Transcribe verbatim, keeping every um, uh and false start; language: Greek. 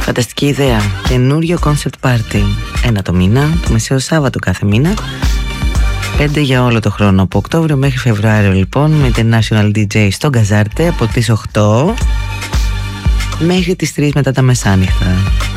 Φανταστική ιδέα. Καινούριο concept party. Ένα το μήνα, το μεσαίο Σάββατο κάθε μήνα. Πέντε για όλο το χρόνο. Από Οκτώβριο μέχρι Φεβρουάριο λοιπόν, με International ντι τζέι στο Γκαζάρτε από τις οκτώ μέχρι τις τρεις μετά τα μεσάνυχτα.